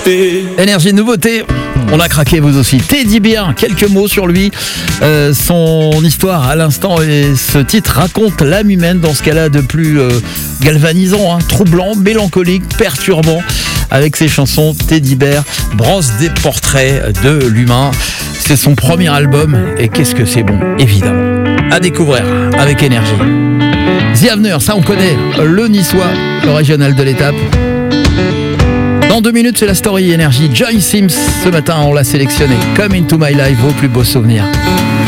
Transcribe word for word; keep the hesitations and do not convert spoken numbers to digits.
Énergie nouveauté, on a craqué vous aussi. Teddy Bear, quelques mots sur lui, euh, son histoire à l'instant, et ce titre raconte l'âme humaine dans ce qu'elle a de plus euh, galvanisant, hein, troublant, mélancolique, perturbant. Avec ses chansons, Teddy Bear brosse des portraits de l'humain. C'est son premier album et qu'est-ce que c'est bon, évidemment. À découvrir avec Énergie. The Avenir, ça on connaît, le niçois, le régional de l'étape. Dans deux minutes, c'est la story Énergie. Joy Sims, ce matin, on l'a sélectionné. Come into my life, vos plus beaux souvenirs.